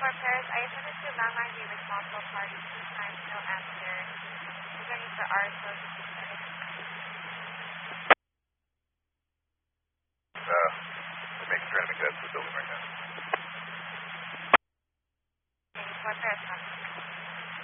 for Paris, I submit to Mama the responsible party whose time no answer. Returning for our social